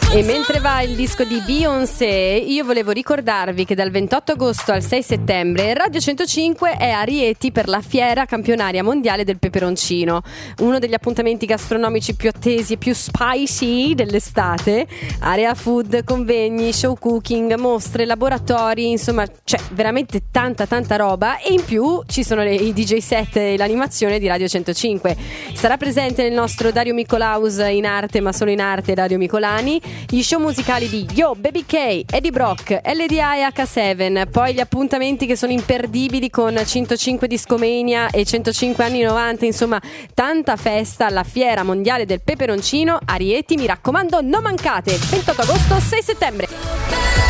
E mentre va il disco di Beyoncé, io volevo ricordarvi che dal 28 agosto al 6 settembre Radio 105 è a Rieti per la fiera campionaria mondiale del peperoncino, uno degli appuntamenti gastronomici più attesi e più spicy dell'estate. Area food, convegni, show cooking, mostre, laboratori, insomma c'è veramente tanta roba, e in più ci sono i DJ set e l'animazione di Radio 105. Sarà presente nel nostro Dario Micolaus in arte, ma solo in arte, Dario Micolani, gli show musicali di Yo, Baby K, Eddie Brock, LDI e H7, poi gli appuntamenti che sono imperdibili con 105 Discomania e 105 anni 90, insomma tanta festa alla Fiera Mondiale del Peperoncino a Rieti, mi raccomando non mancate, 28 agosto 6 settembre.